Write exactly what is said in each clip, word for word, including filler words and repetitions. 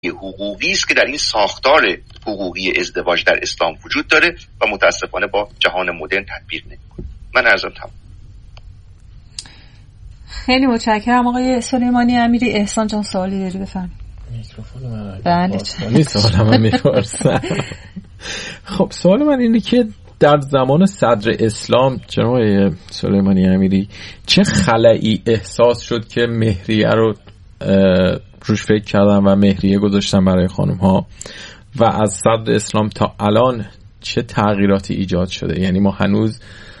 حقوقی است که در این ساختار حقوقی ازدواج در اسلام وجود داره و متاسفانه با جهان مدرن تطبیق نمی‌کنه. من عرضم تمام. خیلی متشکرم آقای سلیمانی امیری. احسان جان سوالی داری بفرمایید. میکروفون من بله خیلی سوالم من میپرسم. خب سوال من اینه که در زمان صدر اسلام جناب سلیمانی امیری چه خلایی احساس شد که مهریه رو روش فکر کردن و مهریه گذاشتن برای خانم ها و از صدر اسلام تا الان چه تغییراتی ایجاد شده؟ یعنی ما هنوز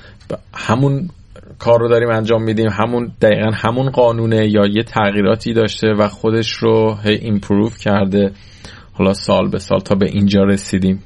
همون کار رو داریم انجام میدیم، همون دقیقاً همون قانونه، یا یه تغییراتی داشته و خودش رو هی ایمپروو کرده حالا سال به سال تا به اینجا رسیدیم؟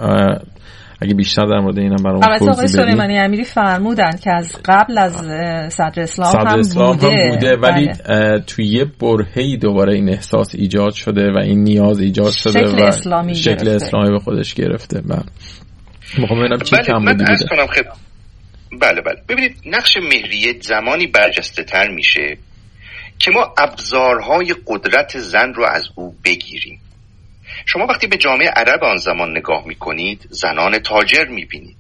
اگه بیشتر در مورد اینم برام توضیح بدید. آقای سلیمانی امیری فرمودن که از قبل از صدر اسلام, صدر هم, اسلام بوده. هم بوده ولی توی یه برهه‌ای دوباره این احساس ایجاد شده و این نیاز ایجاد شده شکل و اسلامی شکل گرفته. اسلامی به خودش گرفته. من میخوام ببینم چی بله، کم بوده. خب بله بله ببینید، نقش مهریه زمانی برجسته تر میشه که ما ابزارهای قدرت زن رو از او بگیریم. شما وقتی به جامعه عرب آن زمان نگاه میکنید، زنان تاجر میبینید.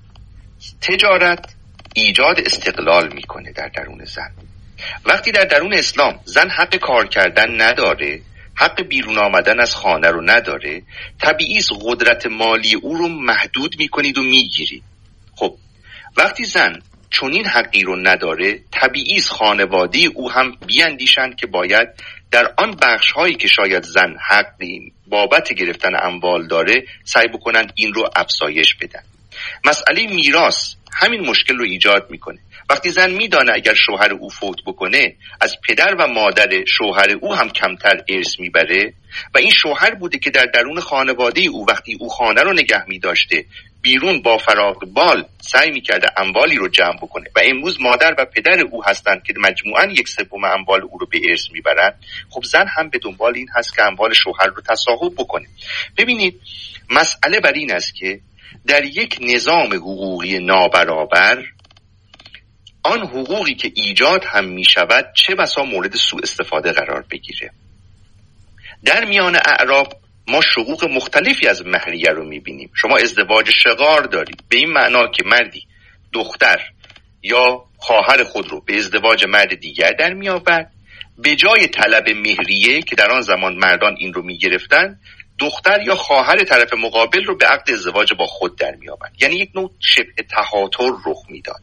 تجارت ایجاد استقلال میکنه در درون زن. وقتی در درون اسلام زن حق کار کردن نداره، حق بیرون آمدن از خانه رو نداره، طبیعی است قدرت مالی او رو محدود میکنید و میگیرید. خب وقتی زن چنین حقی رو نداره، طبیعی است خانواده او هم بیاندیشند که باید در آن بخش هایی که شاید زن حقی بابت گرفتن اموال داره سعی بکنند این رو افزایش بدن. مسئله میراث همین مشکل رو ایجاد میکنه. وقتی زن میدانه اگر شوهر او فوت بکنه از پدر و مادر شوهر او هم کمتر ارث میبره و این شوهر بوده که در درون خانواده او وقتی او خانه رو نگه میداشته بیرون با فراغ بال سعی میکرده اموالی رو جمع بکنه و امروز مادر و پدر او هستند که مجموعاً یک سوم اموال او رو به ارث میبرن، خب زن هم به دنبال این هست که اموال شوهر رو تصاحب بکنه. ببینید مسئله بر این است که در یک نظام حقوقی نابرابر آن حقوقی که ایجاد هم می شود چه بسا مورد سوء استفاده قرار بگیره. در میان اعراب ما شقوق مختلفی از مهریه رو می بینیم. شما ازدواج شغار دارید، به این معنا که مردی دختر یا خواهر خود رو به ازدواج مرد دیگر در می آورد، به جای طلب مهریه که در آن زمان مردان این رو می گرفتن، دختر یا خواهر طرف مقابل رو به عقد ازدواج با خود در می آورد. یعنی یک نوع شبه تهاتر رخ می داد.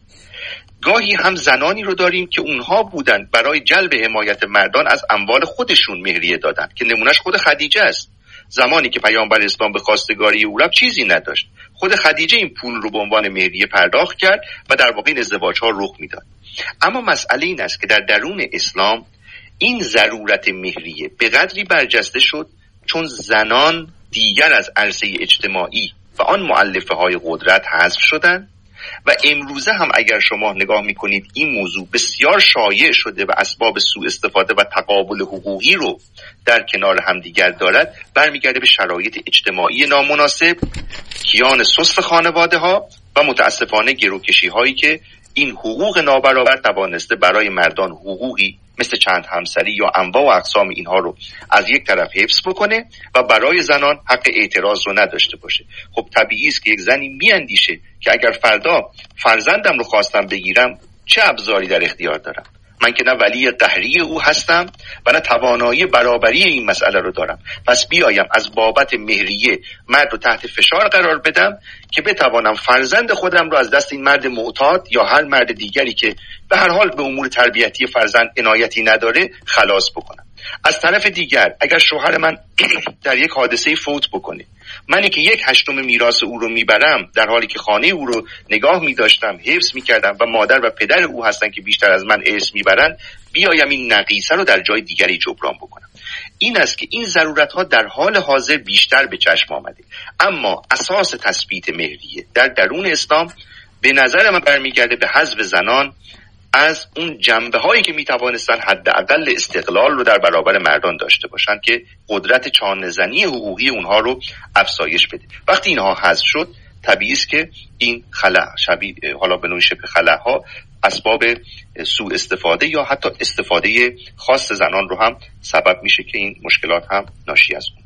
گاهی هم زنانی رو داریم که اونها بودن برای جلب حمایت مردان از اموال خودشون مهریه دادن که نمونهش خود خدیجه است. زمانی که پیامبر اسلام به خواستگاری او رفت چیزی نداشت، خود خدیجه این پول رو به عنوان مهریه پرداخت کرد و در واقع این ازدواج‌ها رخ میداد. اما مسئله این است که در درون اسلام این ضرورت مهریه به قدری برجسته شد چون زنان دیگر از عرصه اجتماعی و آن مؤلفه های قدرت حذف شدند و امروزه هم اگر شما نگاه میکنید این موضوع بسیار شایع شده و اسباب سوء استفاده و تقابل حقوقی رو در کنار هم دیگر دارد، برمیگرده به شرایط اجتماعی نامناسب، کیان سست خانواده ها و متاسفانه گروکشی هایی که این حقوق نابرابر توانسته برای مردان حقوقی مثل چند همسری یا انواع و اقسام اینها رو از یک طرف حفظ بکنه و برای زنان حق اعتراض رو نداشته باشه. خب طبیعی است که یک زنی میاندیشه که اگر فردا فرزندم رو خواستم بگیرم چه ابزاری در اختیار دارم؟ من که نه ولی قهری او هستم و نه توانایی برابری این مسئله رو دارم، پس بیایم از بابت مهریه مرد رو تحت فشار قرار بدم که بتوانم فرزند خودم رو از دست این مرد معتاد یا هر مرد دیگری که به هر حال به امور تربیتی فرزند عنایتی نداره خلاص بکنم. از طرف دیگر اگر شوهر من در یک حادثه فوت بکنه، منی که یک هشتم میراث او رو میبرم در حالی که خانه او رو نگاه میداشتم، حفظ میکردم و مادر و پدر او هستن که بیشتر از من ارث میبرن، بیایم این نقیصه رو در جای دیگری جبران بکنم. این است که این ضرورت ها در حال حاضر بیشتر به چشم آمده، اما اساس تثبیت مهریه در درون اسلام به نظر من برمیگرده به حذف زنان از اون جنبه هایی که میتوانستن حداقل استقلال رو در برابر مردان داشته باشن که قدرت چانه‌زنی حقوقی اونها رو افزایش بده. وقتی اینها حذف شد طبیعی است که این خلأ شبیه حالا به نوعی شبه خلأ ها اسباب سوء استفاده یا حتی استفاده خاص زنان رو هم سبب میشه که این مشکلات هم ناشی از اون است.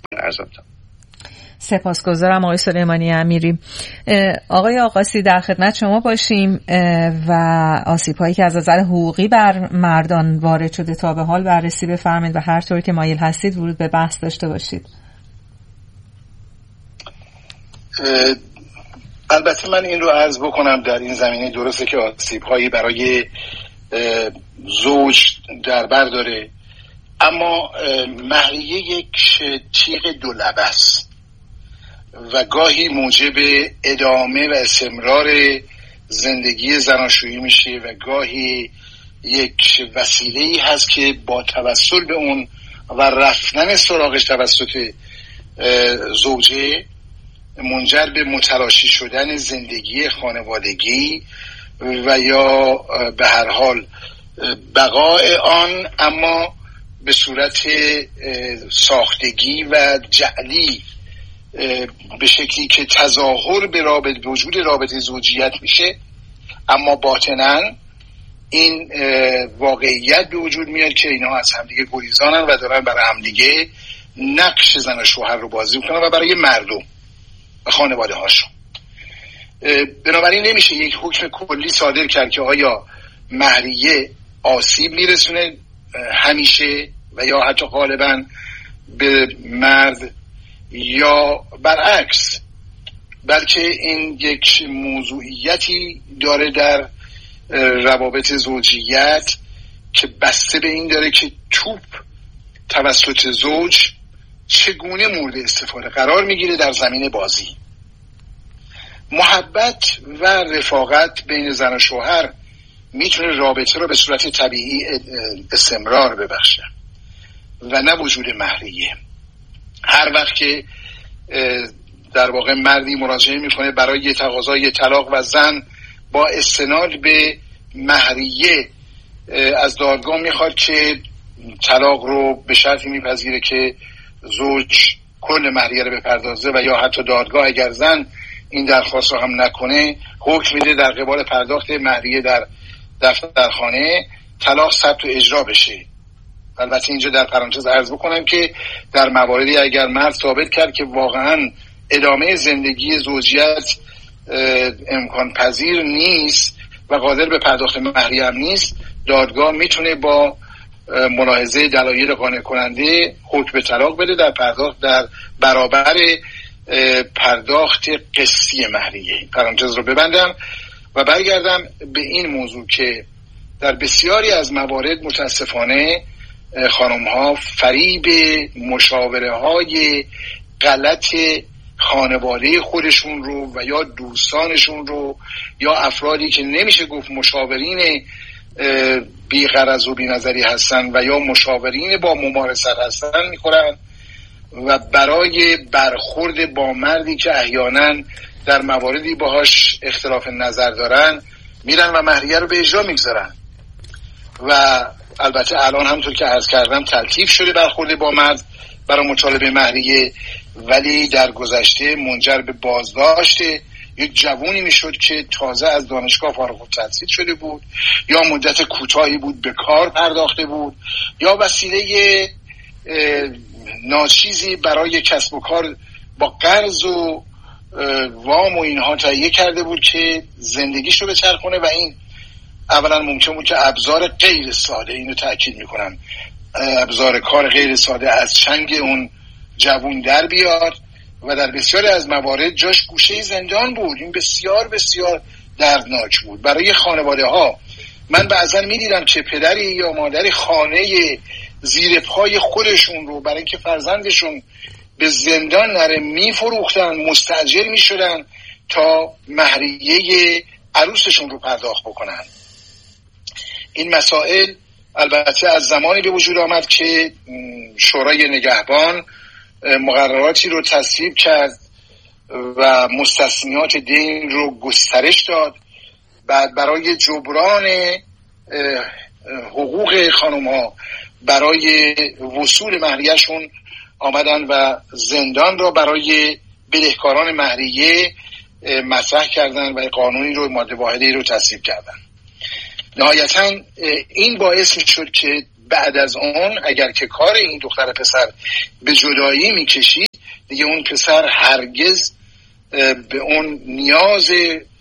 ارزافتم. سپاسگزارم آقای سلیمانی امیری. آقای آقاسی در خدمت شما باشیم و آسیب‌هایی که از نظر حقوقی بر مردان وارد شده تا به حال بررسی بفرمایید و هر طور که مایل هستید ورود به بحث داشته باشید. البته من این رو عرض بکنم در این زمینه درسته که آسیب‌هایی برای زوج در بر داره، اما مهریه یک تیغ دو لبه است و گاهی موجب ادامه و استمرار زندگی زناشویی میشه و گاهی یک وسیله‌ای هست که با توسل به اون و رفتن سراغش توسط زوجه منجر به متلاشی شدن زندگی خانوادگی و یا به هر حال بقای آن، اما به صورت ساختگی و جعلی، به شکلی که تظاهر به رابطه وجود رابطه زوجیت میشه، اما باطناً این واقعیت به وجود میاد که اینا از همدیگه گریزانن و دارن برای همدیگه نقش زن و شوهر رو بازی میکنن و برای مردم و خانواده هاشون. بنابراین نمیشه یک حکم کلی صادر کرد که آیا مهریه آسیب میرسونه همیشه و یا حتی غالبا به مرد یا برعکس، بلکه این یک موضوعیتی داره در روابط زوجیت که بسته به این داره که توپ توسط زوج چگونه مورد استفاده قرار میگیره در زمین بازی. محبت و رفاقت بین زن و شوهر میتونه رابطه رو به صورت طبیعی استمرار ببخشه و نه وجود مهریه. هر وقت که در واقع مردی مراجعه میکنه برای یه تقاضای طلاق و زن با استناد به مهریه از دادگاه میخواد که طلاق رو به شرطی میپذیره که زوج کل مهریه رو بپردازه و یا حتی دادگاه اگر زن این درخواست رو هم نکنه حکم میده در قبال پرداخت مهریه در دفترخانه طلاق ثبت و اجرا بشه. البته اینجا در پرانتز عرض بکنم که در مواردی اگر مرد ثابت کرد که واقعا ادامه زندگی زوجیت امکان پذیر نیست و قادر به پرداخت مهریه هم نیست، دادگاه میتونه با ملاحظه دلایل قانع کننده حکم به طلاق بده در پرداخت در برابر پرداخت قسطی مهریه. پرانتز رو ببندم و برگردم به این موضوع که در بسیاری از موارد متاسفانه خانم ها فریب مشاوره های غلط خانواده خودشون رو و یا دوستانشون رو یا افرادی که نمیشه گفت مشاورین بی غرض و بی نظری هستن و یا مشاورین با ممارست هستن میکنن و برای برخورد با مردی که احیانا در مواردی باهاش اختلاف نظر دارن میرن و مهریه رو به اجرا میگذارن و البته الان همونطور که عرض کردم تلطیف شده برخورد با مرد برای مطالبه مهریه، ولی در گذشته منجر به بازداشت یک جوونی میشد که تازه از دانشگاه فارغ التحصیل شده بود یا مدت کوتاهی بود به کار پرداخته بود یا وسیله ناچیزی برای کسب و کار با قرض و وام و اینها تهیه کرده بود که زندگیشو بچرخونه و این اولا ممکن بود که ابزار غیر ساده، اینو تأکید میکنم، ابزار کار غیر ساده از چنگ اون جوون در بیاد و در بسیاری از موارد جاش گوشه زندان بود. این بسیار بسیار دردناک بود برای خانواده ها. من بعضا میدیدم که پدری یا مادری خانه زیر پای خودشون رو برای اینکه فرزندشون به زندان نره میفروختن، مستاجر میشدن تا مهریه عروسشون رو پرداخت بکنن. این مسائل البته از زمانی به وجود آمد که شورای نگهبان مقرراتی رو تصویب کرد و مستثنیات دین رو گسترش داد. بعد برای جبران حقوق خانم ها برای وصول مهریه‌شون آمدن و زندان را برای بدهکاران مهریه مطرح کردن و قانونی رو ماده واحده رو تصویب کردن. نهایتاً این باعث می شد که بعد از اون اگر که کار این دختر پسر به جدایی میکشید، دیگه اون پسر هرگز به اون نیاز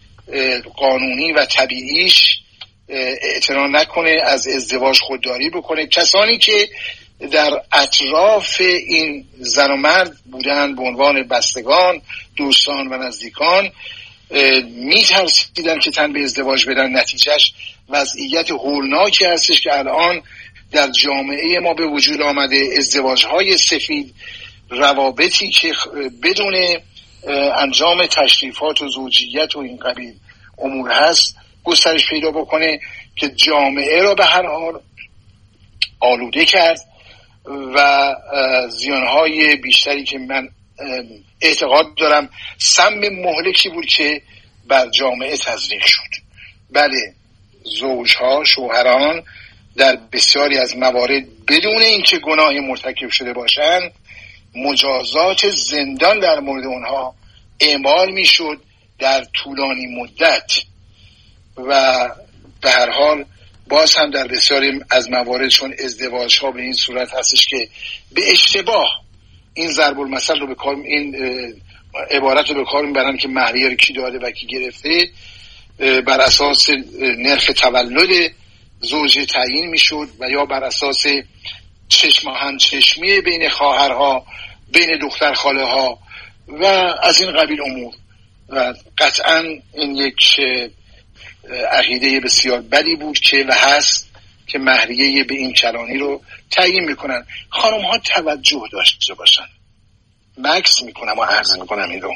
قانونی و طبیعیش اعتنا نکنه، از ازدواج خودداری بکنه. کسانی که در اطراف این زن و مرد بودن به عنوان بستگان، دوستان و نزدیکان، میترسیدن که تن به ازدواج بدن. نتیجهش وضعیت هولناکی هستش که الان در جامعه ما به وجود آمده. ازدواج‌های سفید، روابطی که بدون انجام تشریفات و زوجیت و این قبیل امور هست گسترش پیدا بکنه که جامعه را به هر حال آلوده کرد و زیانهای بیشتری که من اعتقاد دارم سم مهلکی بود که بر جامعه تزریق شد. بله، زوجها، شوهران در بسیاری از موارد بدون اینکه گناهی مرتکب شده باشند مجازات زندان در مورد اونها اعمال میشد در طولانی مدت و به هر حال باز هم در بسیاری از موارد چون ازدواج ها به این صورت هستش که به اشتباه این ضرب المثل رو به کار، این عبارت رو به کار میبرن که مهریه رو کی داده و کی گرفته، بر اساس نرخ تولد زوجه تعیین میشد و یا بر اساس چشم همچشمی بین خواهرها، بین دختر خاله ها و از این قبیل امور. و قطعا این یک عقیده بسیار بدی بود که و هست که مهریه به این کلانی رو تعیین میکنن. خانم ها توجه داشته باشن. مکس میکنم و عرض میکنم این رو،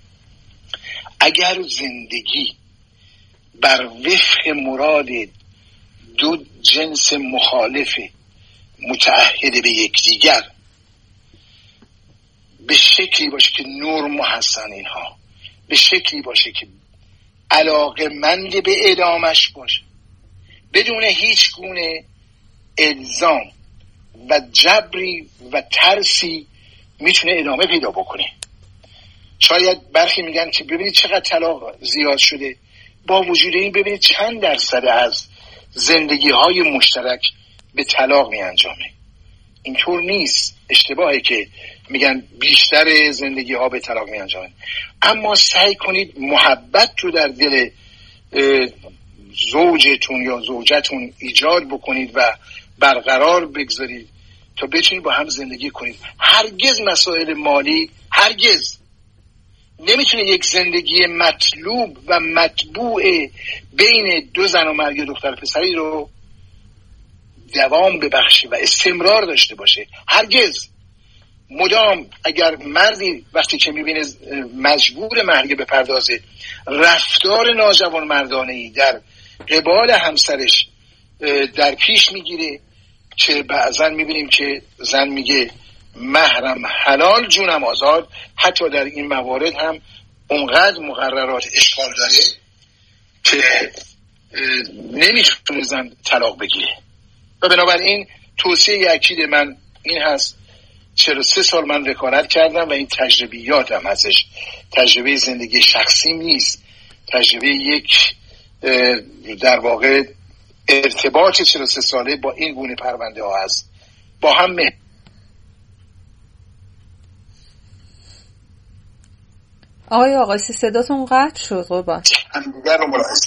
اگر زندگی بر وفق مراد دو جنس مخالف متعهد به یکدیگر به شکلی باشه که نرم هستن، اینها به شکلی باشه که علاقه‌مند به ادامش باشه، بدون هیچ گونه الزام و جبری و ترسی میتونه ادامه پیدا بکنه. شاید برخی میگن که ببینید چقدر طلاق زیاد شده، با وجود این ببینید چند درصد از زندگی های مشترک به طلاق می انجامه. اینطور نیست، اشتباهه که میگن بیشتر زندگی ها به طلاق می انجامه. اما سعی کنید محبت رو در دل زوجتون یا زوجتون ایجاد بکنید و برقرار بگذارید تا بتونید با هم زندگی کنید. هرگز مسائل مالی هرگز نمیتونه یک زندگی مطلوب و مطبوع بین دو زن و مرد یا دختر پسری رو دوام ببخشه و استمرار داشته باشه. هرگز. مدام اگر مردی وقتی که میبینه مجبور مهریه بپردازه، رفتار ناجوان مردانه‌ای در قبال همسرش در پیش میگیره که بعضا میبینیم که زن میگه مهرم حلال جونم آزاد، حتی در این موارد هم اونقدر مقررات اشکال داره که نمیتونه زن طلاق بگیره. و بنابراین توصیه اکید من این هست، چهل و سه سال من وکالت کردم و این تجربیاتم هستش، تجربه زندگی شخصیم نیست، تجربه یک در واقع ارتباط چهل و سه ساله با این گونه پرونده ها هست. با هم مه... آقای آقاسی صداتون قطع شد قربان. همدیگر رو ملاحظه.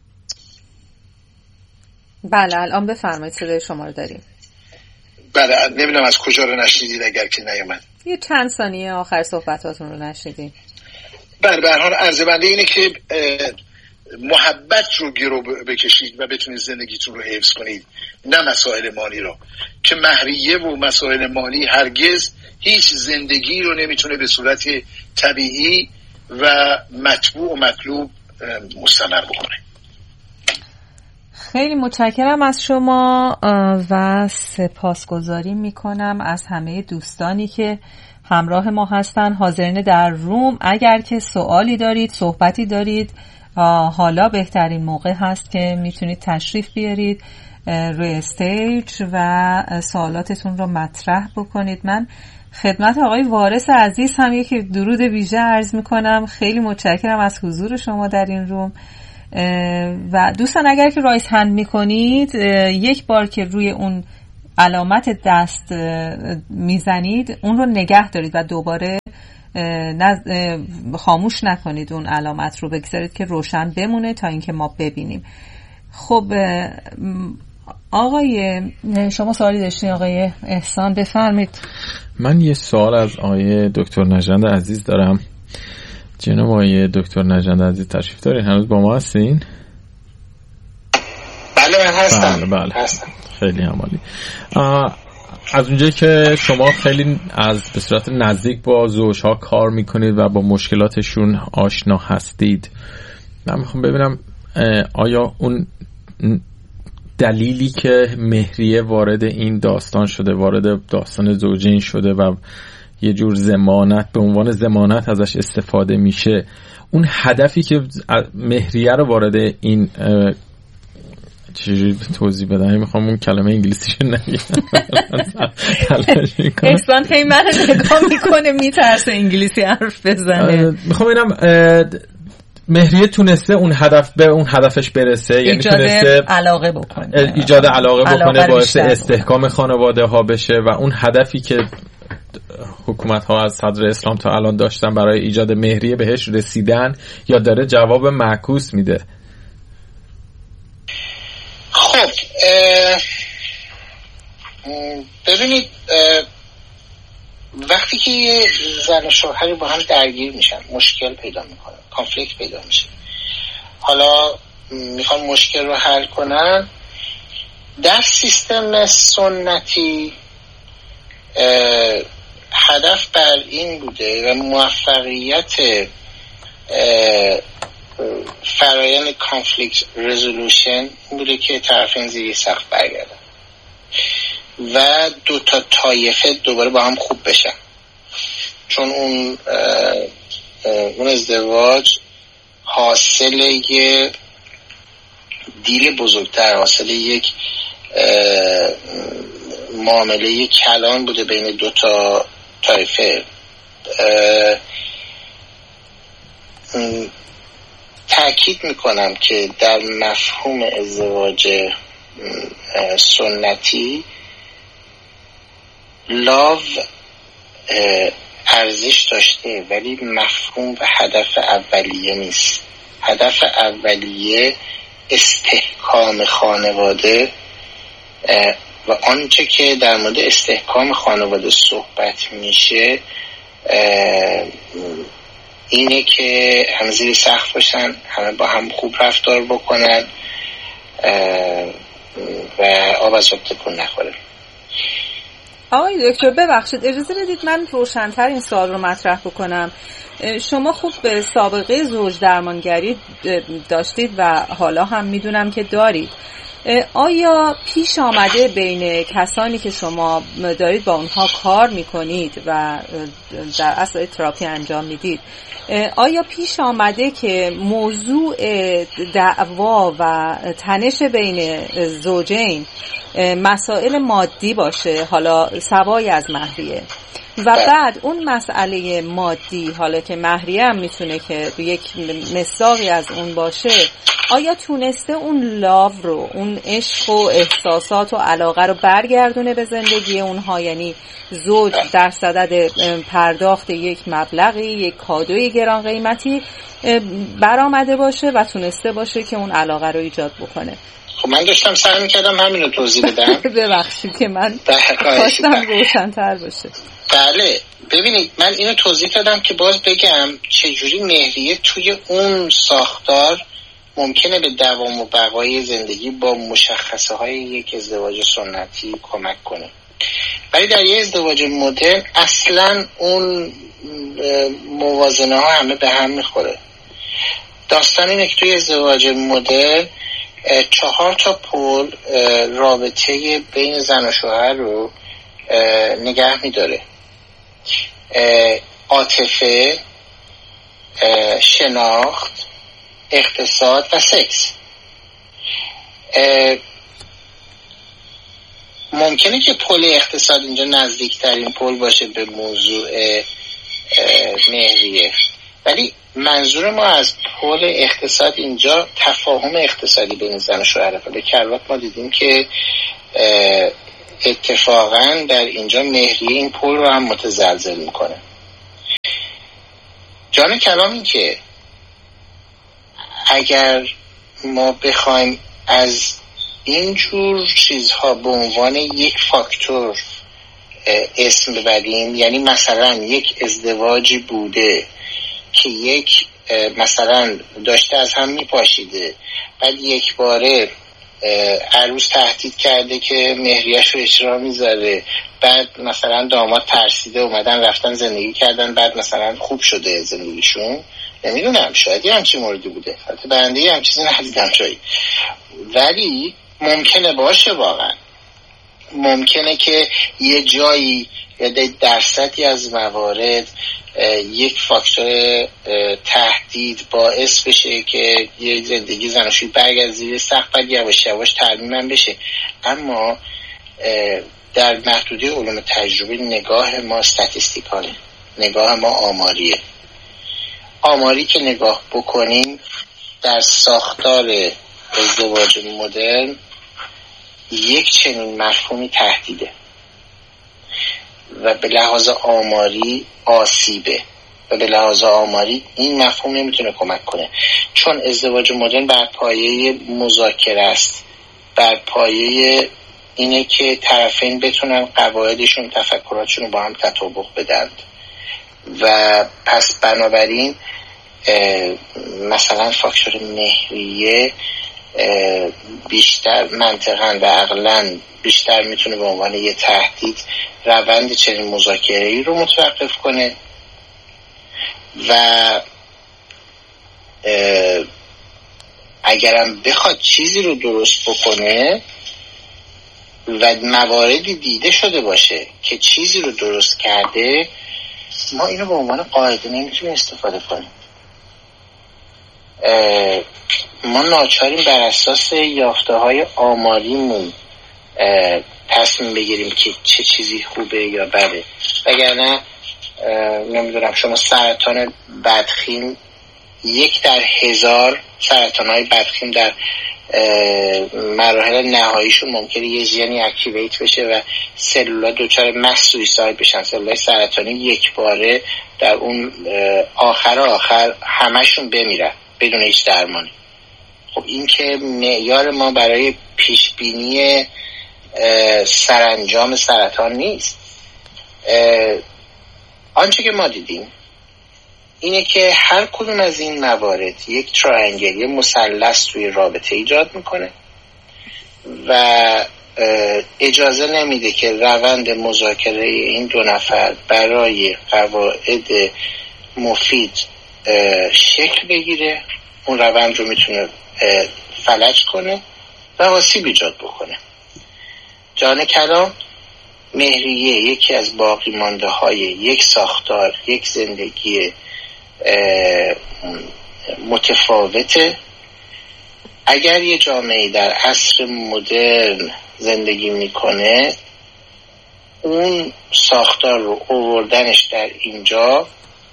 بله الان بفرمایید صدای شما رو داریم. بله نمیدونم از کجا رو نشنیدید اگر که نیومد. یه چند ثانیه آخر صحبتاتون رو نشنیدیم. بله به هر حال عرض بنده اینه که محبت رو گرو بکشید و بتونید زندگیتون رو حفظ کنید، نه مسائل مالی رو، که مهریه و مسائل مالی هرگز هیچ زندگی رو نمیتونه به صورت طبیعی و مطبوع و مطلوب مستمر بکنه. خیلی متشکرم از شما و سپاسگزاری میکنم از همه دوستانی که همراه ما هستن، حاضرین در روم. اگر که سوالی دارید، صحبتی دارید، حالا بهترین موقع هست که میتونید تشریف بیارید روی استیج و سوالاتتون رو مطرح بکنید. من خدمت آقای وارث عزیز هم یک درود ویژه عرض میکنم. خیلی متشکرم از حضور شما در این روم و دوستان اگر که رایز هند میکنید یک بار که روی اون علامت دست میزنید اون رو نگه دارید و دوباره خاموش نکنید، اون علامت رو بگذارید که روشن بمونه تا اینکه ما ببینیم. خب آقای شما سوالی داشتین آقای احسان، بفرمید. من یه سوال از آقای دکتر نژند عزیز دارم. جناب آقای دکتر نژند عزیز تشریف دارین؟ هنوز با ما هستین؟ بله من هستم. بله بله. هستم. خیلی عالی. از اونجایی که شما خیلی از به صورت نزدیک با زوجها کار میکنید و با مشکلاتشون آشنا هستید، من میخوام ببینم آیا اون دلیلی که مهریه وارد این داستان شده، وارد داستان زوجین شده و یه جور ضمانت به عنوان ضمانت ازش استفاده میشه، اون هدفی که مهریه رو وارد این چجوری توضیح بدم؟ میخوام اون کلمه انگلیسیش نگم. احسان خیلی من نگاه میکنه میترسه انگلیسی حرف بزنه. میخوام ببینم مهریه تونسته اون هدف به اون هدفش برسه، یعنی تونسته علاقه بکنه، ایجاد علاقه بکنه، باعث استحکام خانواده ها بشه و اون هدفی که حکومت ها از صدر اسلام تا الان داشتن برای ایجاد مهریه بهش رسیدن یا داره جواب معکوس میده؟ خب ببینید، وقتی که زن و شوهری با هم درگیر میشن، مشکل پیدا میکنن، کانفلیکت پیدا میشه، حالا میخوان مشکل رو حل کنن، در سیستم سنتی هدف بر این بوده و موفقیت فرایند کانفلیکت رزولوشن بوده که طرفین زیر سقف برگردن و دو تا طایفه دوباره با هم خوب بشن، چون اون اون ازدواج حاصل یه دیل بزرگتر، حاصل یک معامله کلان بوده بین دو تا طایفه. تأکید میکنم که در مفهوم ازدواج سنتی لاو ارزش داشته ولی مفهوم و هدف اولیه نیست. هدف اولیه استحکام خانواده و آنچه که در مورد استحکام خانواده صحبت میشه اینه که همه زیر سقف باشن، همه با هم خوب رفتار بکنن و آب از آب تکون نخوره. آقای دکتر ببخشید اجازه بدید من روشن‌تر این سوال رو مطرح بکنم. شما خوب به سابقه زوج درمانگری داشتید و حالا هم میدونم که دارید. آیا پیش آمده بین کسانی که شما دارید با اونها کار میکنید و در اصل تراپی انجام میدید، آیا پیش آمده که موضوع دعوا و تنش بین زوجین مسائل مادی باشه، حالا سوای از مهریه، و بعد اون مسئله مادی، حالا که مهریه هم میتونه که یک مصداقی از اون باشه، آیا تونسته اون لاو رو، اون عشق و احساسات و علاقه رو برگردونه به زندگی اونها؟ یعنی زوج در صدد پرداخت یک مبلغی، یک کادوی گران قیمتی برآمده باشه و تونسته باشه که اون علاقه رو ایجاد بکنه. خب من داشتم سعی می‌کردم همین رو توضیح بدم. ببخشید که من خواستم روشن‌تر باشه. بله ببینید، من اینو توضیح دادم که باز بگم چجوری مهریه توی اون ساختار ممکنه به دوام و بقای زندگی با مشخصه های یک ازدواج سنتی کمک کنه، ولی در یه ازدواج مدرن اصلا اون موازنه ها همه به هم میخوره. داستان اینه که توی ازدواج مدرن چهار تا پل رابطه بین زن و شوهر رو نگه میداره: عاطفه، شناخت، اقتصاد و سکس. ممکنه که پل اقتصاد اینجا نزدیکترین پل باشه به موضوع مهریه، ولی منظور ما از پل اقتصاد اینجا تفاهم اقتصادی بین زن و شوهره. به کروات ما دیدیم که اتفاقا در اینجا مهریه این پل رو هم متزلزل میکنه. جان کلام این که اگر ما بخوایم از اینجور چیزها به عنوان یک فاکتور اسم ببریم، یعنی مثلا یک ازدواجی بوده که یک مثلا داشته از هم میپاشیده، بعد یک باره عروس تهدید کرده که مهریه‌اش رو اجرا میذاره، بعد مثلا داماد ترسیده اومدن رفتن زندگی کردن، بعد مثلا خوب شده زندگیشون. نمیدونم، شاید یه همچین موردی بوده، حتی برنده یه همچین چیزی ندیدم شاید، ولی ممکنه باشه. واقعا ممکنه که یه جایی یا درصدی از موارد یک فاکتور تهدید باعث بشه که یه زندگی زناشویی برگرده زیر سقف، بعد یواش یواش ترمیم بشه. اما در محدوده علوم تجربی نگاه ما استاتیستیکاله، نگاه ما آماریه. آماری که نگاه بکنیم در ساختار ازدواج مدرن یک چنین مفهومی تهدیده و به لحاظ آماری آسیبه و به لحاظ آماری این مفهوم نمیتونه کمک کنه، چون ازدواج مدرن بر پایه مذاکره است، بر پایه اینه که طرفین بتونن قواعدشون تفکراتشون رو با هم تطابق بدن و پس بنابراین مثلا فاکتور مهریه بیشتر منطقاً و عقلاً بیشتر میتونه به عنوان یه تهدید روند چنین مذاکره‌ای رو متوقف کنه و اگرم بخواد چیزی رو درست بکنه و مواردی دیده شده باشه که چیزی رو درست کرده، ما اینو به عنوان قاعده نمیتونیم استفاده کنیم. ما ناچاریم بر اساس یافته‌های آماریمون تصمیم بگیریم که چه چیزی خوبه یا بده. وگرنه نمیدونم، شما سرطان بدخیم یک در هزار سرطان‌های بدخیم در مراحل نهاییشون ممکنه یه ژنی اکتیویت بشه و سلولا دچار مس سویساید بشن، سلولای سرطانی یک باره در اون آخر آخر همشون بمیرن بدون هیچ درمانی. خب این که معیار ما برای پیش بینی سرانجام سرطان نیست. آنچه که ما دیدیم اینه که هر کدوم از این موارد یک تراینگل، یک مثلث توی رابطه ایجاد میکنه و اجازه نمیده که روند مذاکره این دو نفر برای قواعد مفید شکل بگیره. اون روند رو میتونه فلج کنه و آسیب ایجاد بکنه. جان کلام، مهریه یکی از باقی مانده های یک ساختار، یک زندگی متفاوته. اگر یه جامعه در عصر مدرن زندگی میکنه، اون ساختار رو آوردنش در اینجا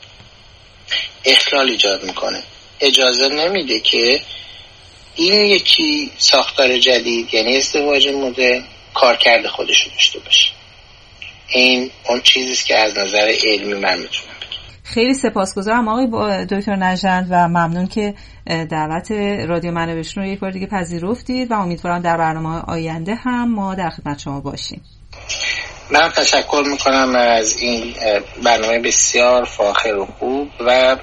اخلال ایجاد میکنه، اجازه نمیده که این یکی ساختار جدید یعنی ازدواج مدرن کارکرد خودش رو داشته باشه. این اون چیزیست که از نظر علمی من میتونم بگم. خیلی سپاسگزارم آقای دکتر نژند و ممنون که دعوت رادیو منابعشون رو یک بار دیگه پذیرفتید و امیدوارم در برنامه آینده هم ما در خدمت شما باشیم. من تشکر میکنم از این برنامه بسیار فاخر و خوب و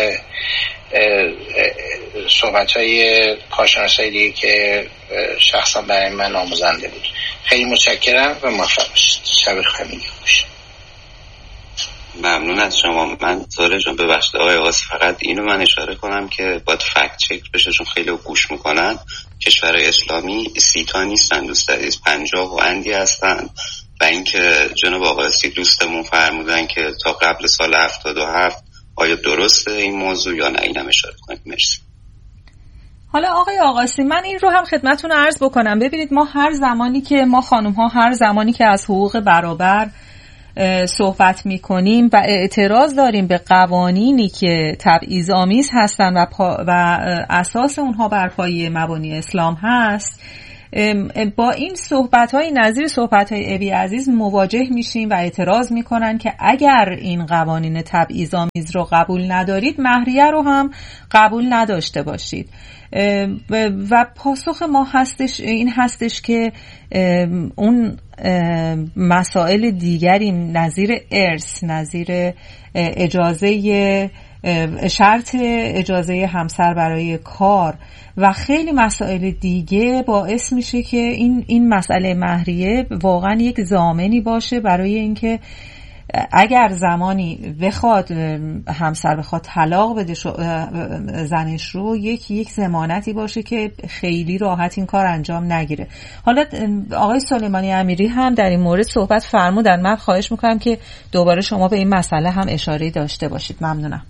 صحبت‌های کارشناسای دیگه که شخصا برای من آموزنده بود. خیلی متشکرم و موفق باشید. شب خیلی خوش. ممنون از شما. من زاره جان ببخشید آقای آقاسی، فقط اینو من اشاره کنم که باید فکت چک بشه، چون خیلی گوش میکنن. کشور اسلامی سی تا نیستن دوست عزیز، پنجاه و اندی هستن و اینکه جناب آقاسی دوستمون فرمودن که تا قبل سال هفتاد و هفت آیا درسته این موضوع یا نه، اینم اشاره کنید. مرسی. حالا آقای آقاسی، من این رو هم خدمتتون عرض بکنم. ببینید، ما هر زمانی که ما خانم ها هر زمانی که از حقوق برابر صحبت میکنیم و اعتراض داریم به قوانینی که تبعیض‌آمیز هستن و, پا و اساس اونها بر پایه مبانی اسلام هست، با این صحبت‌های نظیر صحبت‌های ابی عزیز مواجه میشیم و اعتراض میکنن که اگر این قوانین تبعیض‌آمیز رو قبول ندارید، مهریه رو هم قبول نداشته باشید. و پاسخ ما هستش این هستش که اون مسائل دیگری نظیر ارث، نظیر اجازه شرط اجازه همسر برای کار و خیلی مسائل دیگه باعث میشه که این این مسئله مهریه واقعا یک ضامنی باشه برای اینکه اگر زمانی بخواد همسر بخواد طلاق بده زنش رو، یک یک ضمانتی باشه که خیلی راحت این کار انجام نگیره. حالا آقای سلیمانی امیری هم در این مورد صحبت فرمودن. من خواهش میکنم که دوباره شما به این مسئله هم اشاره داشته باشید. ممنونم.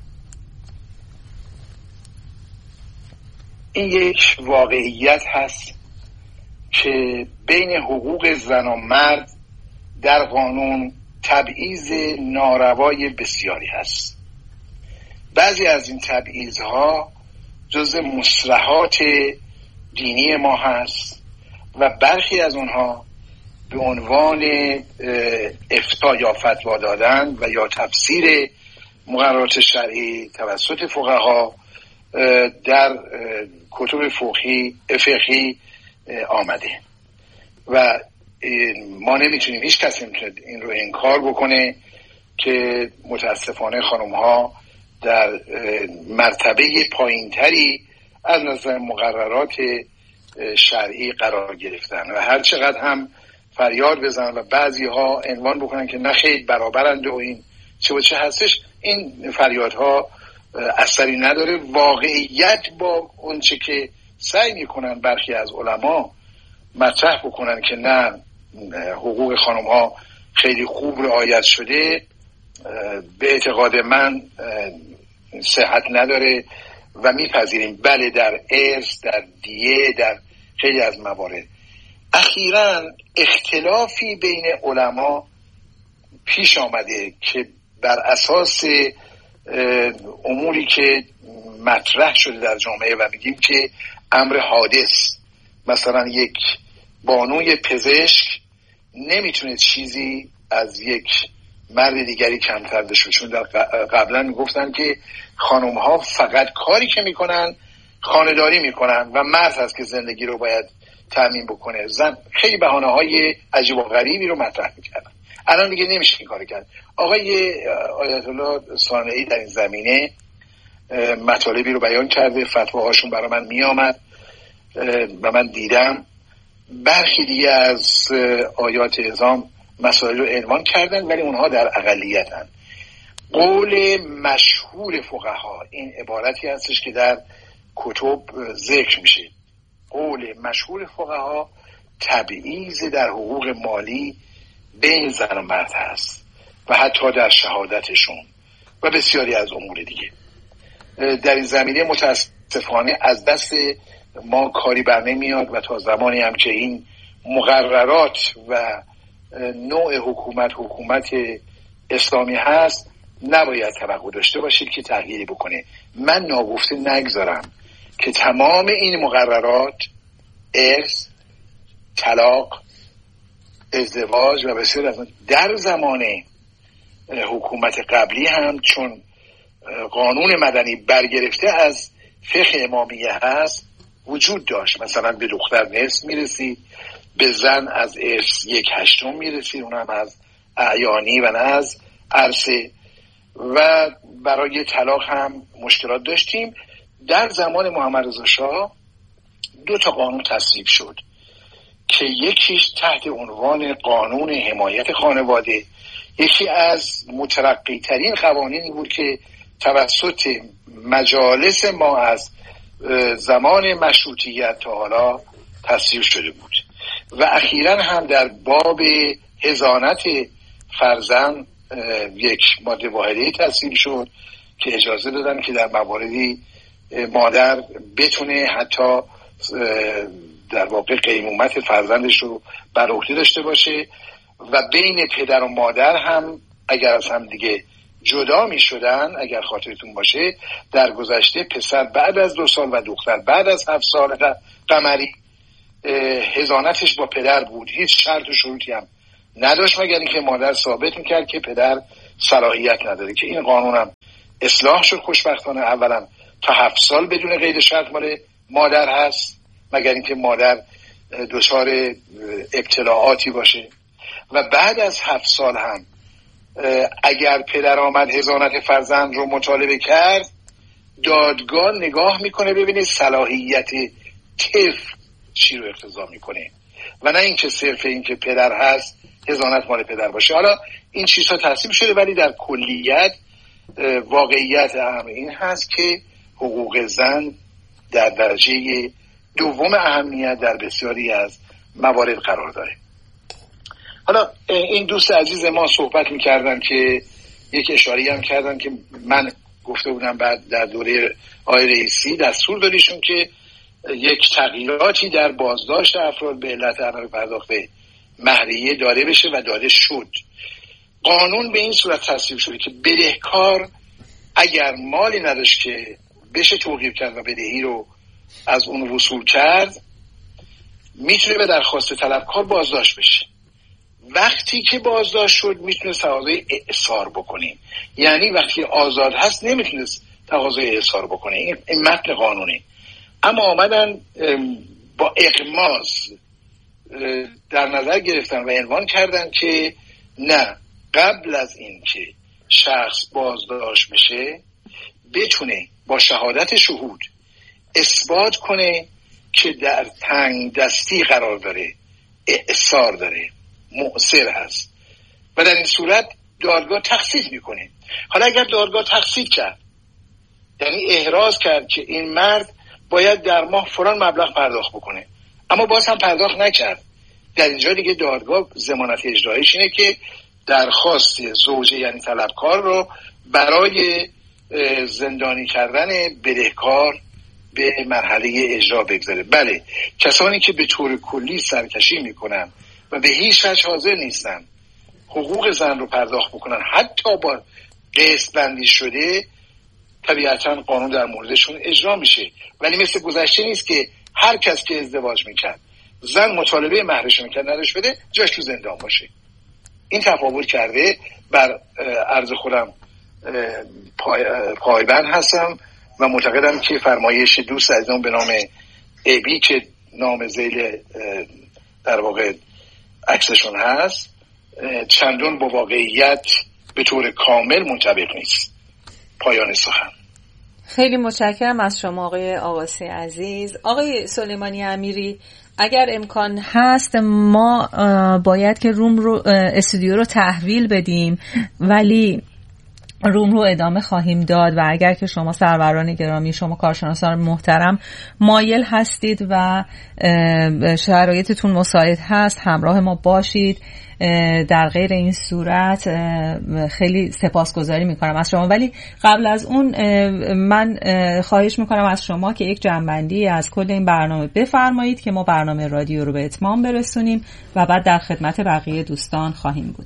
این یک واقعیت هست که بین حقوق زن و مرد در قانون تبعیض ناروای بسیاری هست. بعضی از این تبعیض‌ها جزء مصلحات دینی ما هست و برخی از اونها به عنوان افتاء یا فتوا دادن و یا تفسیر مقررات شرعی توسط فقها در کتب فقهی فقهی آمده و ما نمیتونیم، هیچ کسی نمیتونه این رو انکار بکنه که متاسفانه خانم ها در مرتبه پایینتری از نظر مقررات شرعی قرار گرفتن و هر چقدر هم فریاد بزنن و بعضی ها عنوان بکنن که نه خیلی برابرند و این چه و چه هستش، این فریادها اثری نداره. واقعیت با اونچه که سعی میکنن برخی از علما مطرح بکنن که نه حقوق خانم ها خیلی خوب رعایت شده، به اعتقاد من صحت نداره و میپذیریم بله در ارث، در دیه، در خیلی از موارد. اخیراً اختلافی بین علما پیش آمده که بر اساس اموری که مطرح شده در جامعه و میگیم که امر حادث، مثلا یک بانوی پزشک نمیتونه چیزی از یک مرد دیگری کمتر داشته، چون در قبلا میگفتن که خانم ها فقط کاری که میکنن خانه‌داری میکنن و مرد هست که زندگی رو باید تأمین بکنه. زن خیلی بهانه های عجیب و غریبی رو مطرح میکردن. الان دیگه نمیشه این کاری کرد. آقای آیت الله صانعی در این زمینه مطالبی رو بیان کرده، فتواهاشون برای من میامد و من دیدم. برخی دیگه از آیات اعظام مسائل رو عنوان کردن ولی اونها در اقلیتن. قول مشهور فقها، این عبارتی هستش که در کتب ذکر میشه، قول مشهور فقها تبعیض در حقوق مالی بین زن و مرد هست و حتی در شهادتشون و بسیاری از امور دیگه. در این زمینه متاسفانه از دست ما کاری بر نمیاد و تا زمانی هم که این مقررات و نوع حکومت حکومت اسلامی هست نباید توقع داشته باشید که تغییری بکنه. من ناگفته نگذارم که تمام این مقررات، ارث، طلاق، ازدواج و بسیار از در زمان حکومت قبلی هم چون قانون مدنی برگرفته از فقه امامیه هست وجود داشت. مثلا به دختر نصف میرسید، به زن از ارث یک هشتم میرسید، اونم از اعیانی و نه از عرصه، و برای طلاق هم مشکلات داشتیم. در زمان محمد رضا شاه دو تا قانون تصویب شد که یکیش تحت عنوان قانون حمایت خانواده، یکی از مترقی ترین قوانینی بود که توسط مجالس ما از زمان مشروطیت تا حالا تصویب شده بود و اخیراً هم در باب حضانت فرزند یک ماده واحده‌ای تصویب شد که اجازه دادن که در مواردی مادر بتونه حتی در واقع قیمومت فرزندش رو بر عهده داشته باشه و بین پدر و مادر هم اگر از هم دیگه جدا می شدن، اگر خاطرتون باشه در گذشته پسر بعد از دو سال و دختر بعد از هفت سال قمری حضانتش با پدر بود، هیچ شرط و شروطی هم نداشت مگر اینکه مادر ثابت میکرد که پدر صلاحیت نداره، که این قانونم اصلاح شد خوشبختانه. اولا تا هفت سال بدون قید شرط مال مادر هست مگر اینکه مادر دچار ابتلاعاتی باشه، و بعد از هفت سال هم اگر پدر آمد حضانت فرزند رو مطالبه کرد، دادگاه نگاه میکنه ببینه صلاحیت طفل چی رو اقتضا میکنه و نه اینکه صرف اینکه پدر هست حضانت مال پدر باشه. حالا این چیزها تصمیم شده، ولی در کلیت واقعیت امر این هست که حقوق زن در درجه دوم اهمیت در بسیاری از موارد قرار داره. حالا این دوست عزیز ما صحبت میکردن که یک اشاری هم کردن که من گفته بودم بعد در دوره آقای رئیسی دستور داریشون که یک تغییراتی در بازداشت افراد به علت عدم پرداخت مهریه داده بشه و داده شد. قانون به این صورت تصویب شده که بدهکار اگر مالی نداشت که بشه توقیف کرد و بدهی رو از اون وصول کرد، میتونه به درخواست طلبکار بازداشت بشه. وقتی که بازداشت شد میتونه تقاضای اعصار بکنه، یعنی وقتی آزاد هست نمیتونه تقاضای اعصار بکنه. این متن قانونه. اما آمدن با اغماض در نظر گرفتن و عنوان کردن که نه، قبل از این که شخص بازداشت بشه بتونه با شهادت شهود اثبات کنه که در تنگ دستی قرار داره، اعصار داره، مؤثر هست، و در این صورت دادگاه تقصیر میکنه. حالا اگر دادگاه تقصیر کرد، یعنی احراز کرد که این مرد باید در ماه فلان مبلغ پرداخت بکنه، اما باز هم پرداخت نکرد، در اینجا دیگه دادگاه ضمانت اجرایش اینه که درخواست زوجه یعنی طلبکار رو برای زندانی کردن بدهکار به مرحله اجرا بگذاره. بله، کسانی که به طور کلی سرکشی میکنن و به هیچ وجه حاضر نیستن حقوق زن رو پرداخت بکنن حتی با قسط بندی شده، طبیعتا قانون در موردشون اجرا میشه. ولی مثل گذشته نیست که هر کس که ازدواج میکرد زن مطالبه مهرش میکرد نداشت بده جاش تو زندان باشه. این تفاوت کرده. بر عرض خودم پای پایبند هستم و معتقدم که فرمایش دوست عزیزم به نام ابی که نام ذیل در واقع عکسشون هست چندان با واقعیت به طور کامل منطبق نیست. پایان سخن. خیلی متشکرم از شما آقای آقاسی عزیز. آقای سلیمانی امیری، اگر امکان هست ما باید که روم رو استودیو رو تحویل بدیم، ولی روم رو ادامه خواهیم داد و اگر که شما سروران گرامی، شما کارشناسان محترم مایل هستید و شرایطتون مساعد هست همراه ما باشید، در غیر این صورت خیلی سپاسگزاری میکنم از شما. ولی قبل از اون من خواهش میکنم از شما که یک جمع‌بندی از کل این برنامه بفرمایید که ما برنامه رادیو رو به اتمام برسونیم و بعد در خدمت بقیه دوستان خواهیم بود.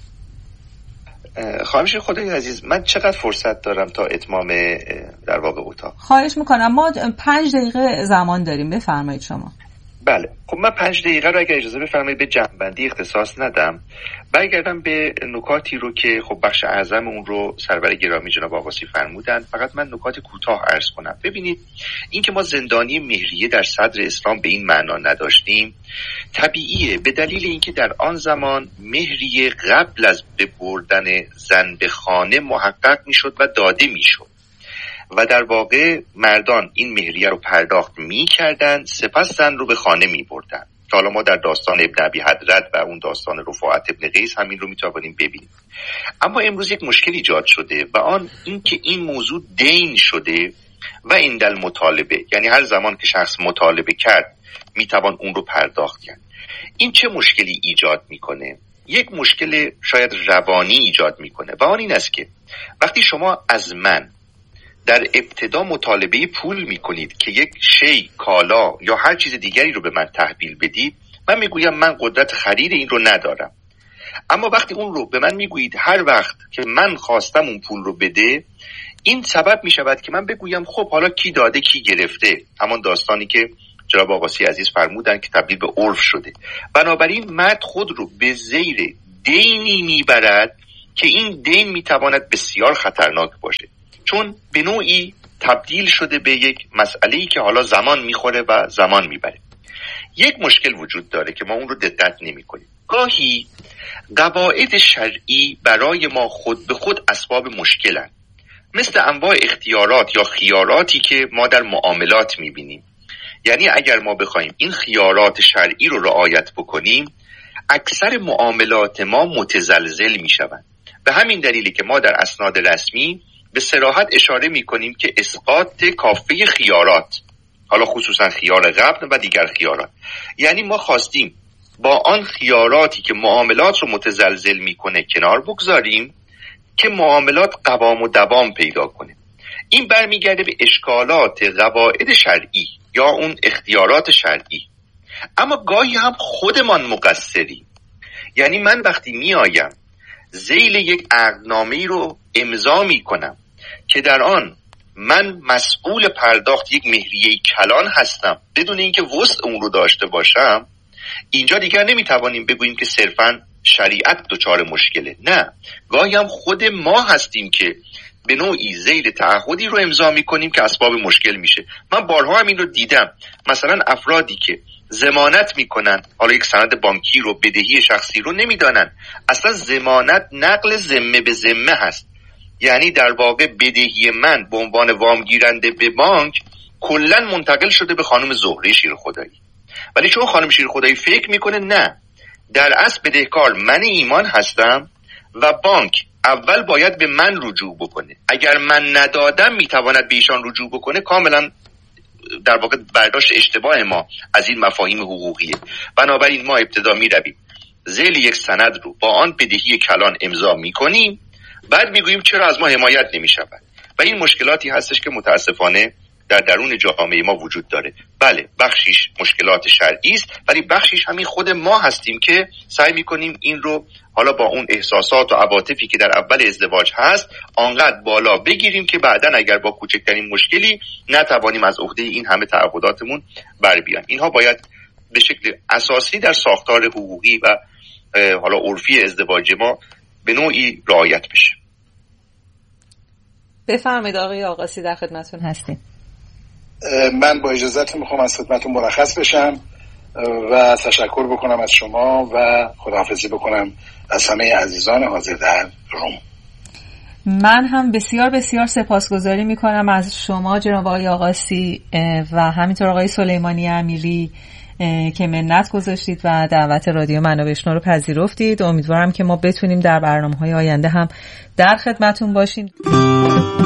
خواهش خدای عزیز، من چقدر فرصت دارم تا اتمام در واقع اتاق؟ خواهش میکنم، ما پنج دقیقه زمان داریم، بفرمایید شما. بله، خب من پنج دقیقه رو اگر اجازه بفرمایید به جمع‌بندی اختصاص ندم، برگردم به نکاتی رو که خب بخش اعظم اون رو سرور گرامی جناب آقاسی فرمودن. فقط من نکات کوتاه عرض کنم. ببینید، این که ما زندانی مهریه در صدر اسلام به این معنا نداشتیم طبیعیه، به دلیل اینکه در آن زمان مهریه قبل از ببردن زن به خانه محقق میشد و داده میشد و در واقع مردان این مهریه رو پرداخت می کردن، سپس زن رو به خانه می بردن. حالا ما در داستان ابن ابی حضرت و اون داستان رفاعت ابن قیس همین رو می توانیم ببینیم. اما امروز یک مشکل ایجاد شده و آن این که این موضوع دین شده و این دل مطالبه، یعنی هر زمان که شخص مطالبه کرد می توان اون رو پرداخت کرد. این چه مشکلی ایجاد میکنه؟ یک مشکل شاید روانی ایجاد میکنه و آن این است که وقتی شما از من در ابتدا مطالبه پول میکنید که یک شی، کالا یا هر چیز دیگری رو به من تحویل بدید، من میگویم من قدرت خرید این رو ندارم. اما وقتی اون رو به من میگویید هر وقت که من خواستم اون پول رو بده، این سبب میشود که من بگویم خب حالا کی داده کی گرفته. همان داستانی که جناب آقاسی عزیز فرمودن که تبدیل به عرف شده. بنابراین مرد خود رو به زیر دینی میبرد که این دین میتواند بسیار خطرناک باشه، چون به نوعی تبدیل شده به یک مسئله‌ای که حالا زمان میخوره و زمان میبره. یک مشکل وجود داره که ما اون رو دقت نمی‌کنیم. گاهی قواعد شرعی برای ما خود به خود اسباب مشکلن، مثل انواع اختیارات یا خیاراتی که ما در معاملات میبینیم. یعنی اگر ما بخوایم این خیارات شرعی رو رعایت بکنیم، اکثر معاملات ما متزلزل میشوند. به همین دلیلی که ما در اسناد رسمی به صراحت اشاره میکنیم که اسقاط کافه خیارات، حالا خصوصا خیار غبن و دیگر خیارات، یعنی ما خواستیم با آن خیاراتی که معاملات رو متزلزل میکنه کنار بگذاریم که معاملات قوام و دوام پیدا کنه. این برمیگرده به اشکالات قواعد شرعی یا اون اختیارات شرعی. اما گاهی هم خودمان مقصریم. یعنی من وقتی میایم ذیل یک عقدنامه‌ای رو امضا میکنم که در آن من مسئول پرداخت یک مهریه کلان هستم بدون اینکه وسع اون رو داشته باشم، اینجا دیگر نمیتوانیم بگوییم که صرفاً شریعت دچار مشکله. نه، گاهی هم خود ما هستیم که به نوعی ذیل تعهدی رو امضا میکنیم که اسباب مشکل میشه. من بارها هم این رو دیدم، مثلا افرادی که ضمانت میکنن، حالا یک سند بانکی رو، بدهی شخصی رو نمیدانن، اصلا ضمانت نقل ذمه به ذمه هست. یعنی در واقع بدهی من به عنوان وام گیرنده به بانک کلا منتقل شده به خانم زهره شیرخدایی، ولی چون خانم شیرخدایی فکر میکنه نه، در اصل بدهکار من ایمان هستم و بانک اول باید به من رجوع بکنه، اگر من ندادم میتواند به ایشان رجوع بکنه، کاملا در واقع برداشت اشتباه ما از این مفاهیم حقوقیه. بنابراین ما ابتدا میرویم ذیل یک سند رو با آن بدهی کلان امضا میکنیم، بعد میگوییم چرا از ما حمایت نمیشود. و این مشکلاتی هستش که متاسفانه در درون جامعه ما وجود داره. بله، بخشیش مشکلات شرعی است، ولی بخشیش همین خود ما هستیم که سعی میکنیم این رو حالا با اون احساسات و عواطفی که در اول ازدواج هست آنقدر بالا بگیریم که بعدن اگر با کوچکترین مشکلی نتوانیم از عهده این همه تعهداتمون بر بیان. اینها باید به شکل اساسی در ساختار حقوقی و حالا عرفی ازدواج ما به نوعی رعایت بشه. بفرمایید آقای آقاسی، در خدمتتون هستیم. من با اجازهتون میخوام از خدمتتون مرخص بشم و تشکر بکنم از شما و خداحافظی بکنم از همه عزیزان حاضر در روم. من هم بسیار بسیار سپاسگزاری میکنم از شما جناب آقای آقاسی و همینطور آقای سلیمانی امیری که منت گذاشتید و دعوت رادیو منابع اشنا رو پذیرفتید. امیدوارم که ما بتونیم در برنامه‌های آینده هم در خدمتتون باشیم.